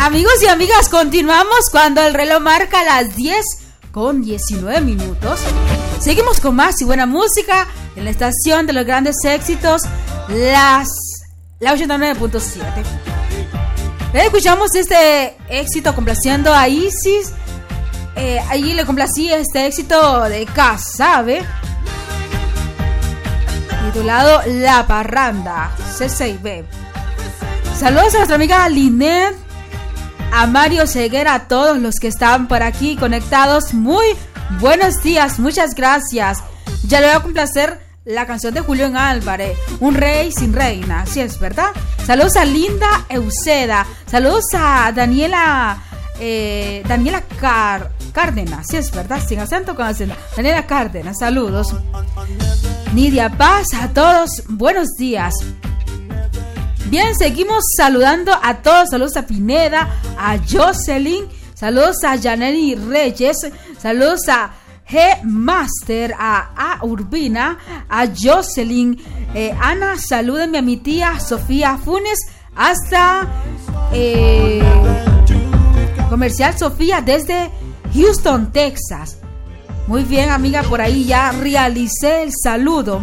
Amigos y amigas, continuamos cuando el reloj marca las 10:19. Seguimos con más y buena música en la estación de los grandes éxitos, la 89.7. Escuchamos este éxito complaciendo a Isis. Allí le complací este éxito de Casabe, titulado La Parranda, C6B. Saludos a nuestra amiga Linet, a Mario Ceguera, a todos los que están por aquí conectados. Muy buenos días, muchas gracias. Ya le voy a complacer la canción de Julián Álvarez, Un Rey sin Reina, ¿sí es verdad? Saludos a Linda Euseda, saludos a Daniela Cárdenas, ¿sí es verdad? Sin acento, con acento. Daniela Cárdenas, saludos. Nidia Paz, a todos, buenos días. Bien, seguimos saludando a todos. Saludos a Pineda, a Jocelyn, saludos a Janely Reyes, saludos a G Master, a Urbina, a Jocelyn, Ana, salúdenme a mi tía Sofía Funes hasta Comercial Sofía desde Houston, Texas. Muy bien, amiga, por ahí ya realicé el saludo.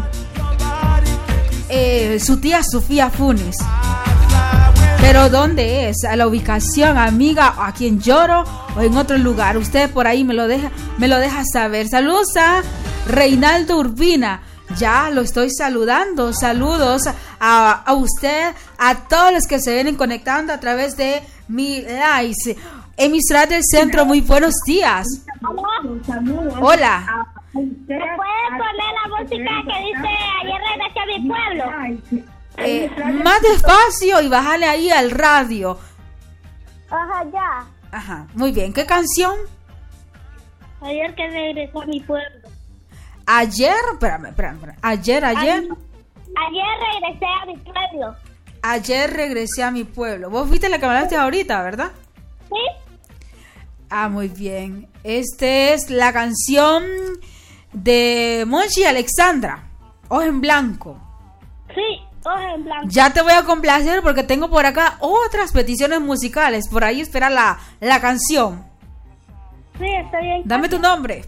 Su tía Sofía Funes. Pero ¿dónde es? A la ubicación, amiga, aquí en Lloro o en otro lugar. Usted por ahí me lo deja saber. Saludos a Reinaldo Urbina. Ya lo estoy saludando. Saludos a usted, a todos los que se vienen conectando a través de mi live. Emisora del Centro, muy buenos días. Hola. ¿Me puedes poner la música que dice Ayer regresé a mi pueblo? Más despacio y bájale ahí al radio. Ajá, ya. Ajá, muy bien. ¿Qué canción? Ayer que regresé a mi pueblo. Ayer, espérame. Ayer regresé a mi pueblo. Ayer regresé a mi pueblo. Vos viste la que me hablaste ahorita, ¿verdad? Sí. Ah, muy bien. Esta es la canción de Monchi y Alexandra, Hoja en Blanco. Sí, Hoja en Blanco. Ya te voy a complacer porque tengo por acá otras peticiones musicales. Por ahí espera la canción. Sí, está bien. Dame tu nombre.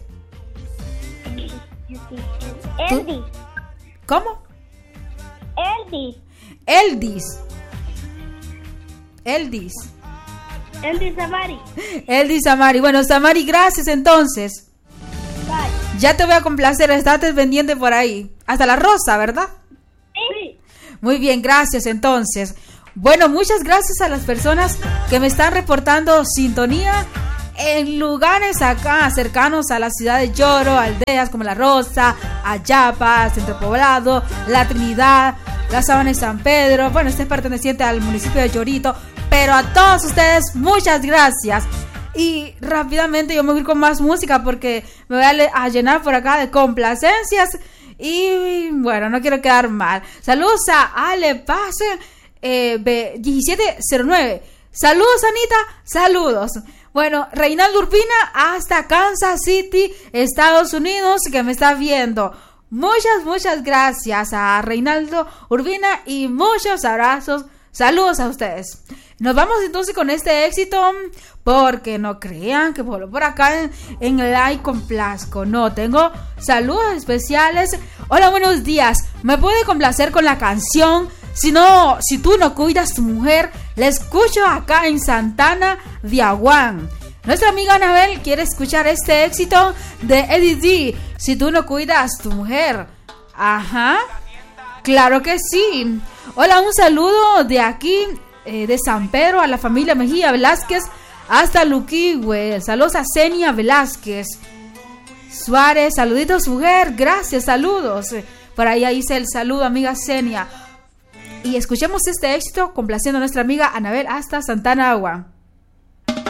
Eldis. ¿Cómo? Eldis Samari. Eldis Samari. Bueno, Samari, gracias entonces. Bye. Ya te voy a complacer, estate pendiente por ahí. Hasta la rosa, ¿verdad? Sí. Muy bien, gracias entonces. Bueno, muchas gracias a las personas que me están reportando sintonía en lugares acá cercanos a la ciudad de Lloro, aldeas como La Rosa, Ayapa, Centro Poblado, La Trinidad, La Sabana de San Pedro. Bueno, este es perteneciente al municipio de Llorito. Pero a todos ustedes, muchas gracias. Y rápidamente yo me voy a ir con más música porque me voy a llenar por acá de complacencias. Y bueno, no quiero quedar mal. Saludos a Ale Paz 1709. Saludos, Anita. Saludos. Bueno, Reinaldo Urbina hasta Kansas City, Estados Unidos, que me está viendo. Muchas gracias a Reinaldo Urbina y muchos abrazos. Saludos a ustedes. Nos vamos entonces con este éxito, porque no crean que por acá en el like complazco. No, tengo saludos especiales. Hola, buenos días. ¿Me puede complacer con la canción? Si tú no cuidas tu mujer, la escucho acá en Santana de Aguán. Nuestra amiga Anabel quiere escuchar este éxito de Eddie D. Si tú no cuidas tu mujer. Ajá. Claro que sí. Hola, un saludo de aquí, de San Pedro, a la familia Mejía Velázquez hasta Luquihue. Saludos a Zenia Velázquez Suárez. Saluditos, mujer. Gracias, saludos. Por ahí hice el saludo, amiga Zenia. Y escuchemos este éxito complaciendo a nuestra amiga Anabel hasta Santana Agua.